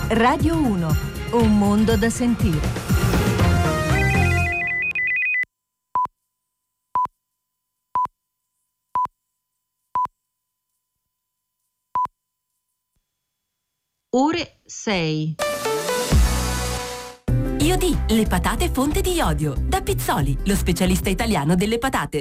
Radio 1, un mondo da sentire. Ore 6. Iodi, le patate fonte di iodio. Da Pizzoli, lo specialista italiano delle patate.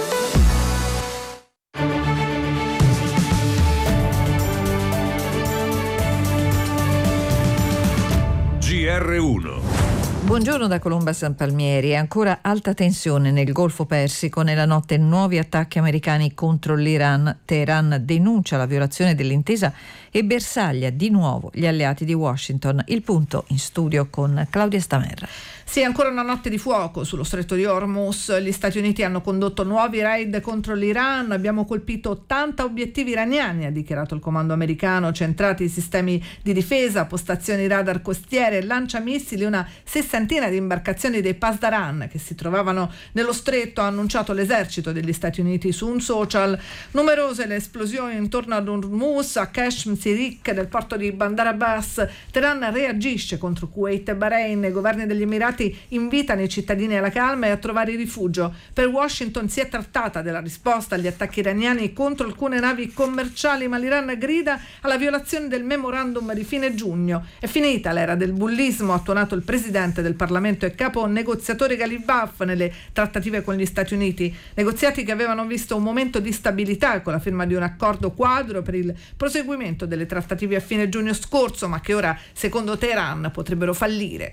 GR1. Buongiorno da Colomba San Palmieri. È ancora alta tensione nel Golfo Persico. Nella notte nuovi attacchi americani contro l'Iran. Teheran denuncia la violazione dell'intesa e bersaglia di nuovo gli alleati di Washington. Il punto in studio con Claudia Stamerra. Sì, ancora una notte di fuoco sullo stretto di Hormuz. Gli Stati Uniti hanno condotto nuovi raid contro l'Iran. Abbiamo colpito 80 obiettivi iraniani, ha dichiarato il comando americano, centrati sistemi di difesa, postazioni radar costiere, lanciamissili, una sessantina di imbarcazioni dei Pasdaran che si trovavano nello stretto, ha annunciato l'esercito degli Stati Uniti su un social. Numerose le esplosioni intorno ad Hormuz, a Kashm Sirik del porto di Bandar Abbas. Teheran reagisce contro Kuwait e Bahrain. I governi degli Emirati invitano i cittadini alla calma e a trovare rifugio. Per Washington si è trattata della risposta agli attacchi iraniani contro alcune navi commerciali, ma l'Iran grida alla violazione del memorandum di fine giugno. È finita l'era del bullismo, ha tuonato il presidente del Parlamento e capo negoziatore Ghalibaf nelle trattative con gli Stati Uniti. Negoziati che avevano visto un momento di stabilità con la firma di un accordo quadro per il proseguimento delle trattative a fine giugno scorso, ma che ora, secondo Teheran, potrebbero fallire.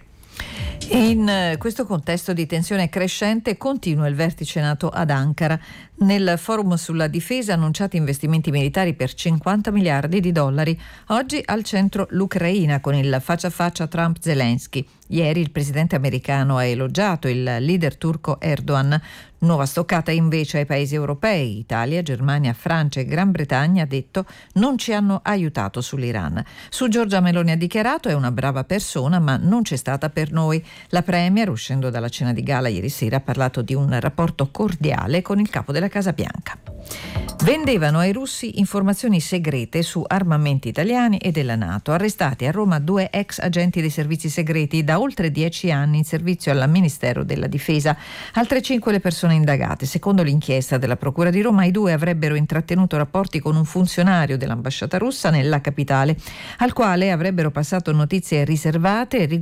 In questo contesto di tensione crescente continua il vertice NATO ad Ankara. Nel forum sulla difesa annunciati investimenti militari per 50 miliardi di dollari. Oggi al centro l'Ucraina con il faccia a faccia Trump-Zelensky. Ieri il presidente americano ha elogiato il leader turco Erdogan. Nuova stoccata invece ai paesi europei. Italia, Germania, Francia e Gran Bretagna, ha detto, non ci hanno aiutato sull'Iran. Su Giorgia Meloni ha dichiarato: è una brava persona ma non c'è stata per noi. La premier, uscendo dalla cena di gala ieri sera, ha parlato di un rapporto cordiale con il capo della Casa Bianca. Vendevano ai russi informazioni segrete su armamenti italiani e della NATO. Arrestati a Roma 2 ex agenti dei servizi segreti da oltre 10 anni in servizio al Ministero della Difesa. Altre 5 le persone indagate. Secondo l'inchiesta della Procura di Roma, i 2 avrebbero intrattenuto rapporti con un funzionario dell'ambasciata russa nella capitale, al quale avrebbero passato notizie riservate